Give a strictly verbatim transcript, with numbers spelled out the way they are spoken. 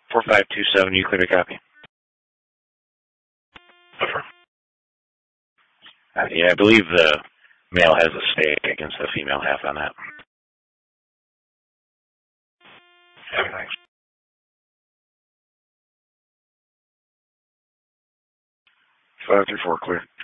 four five two seven, you clear to copy? Over. Uh, yeah, I believe the male has a stake against the female half on that. Yeah, thanks. five three four, clear.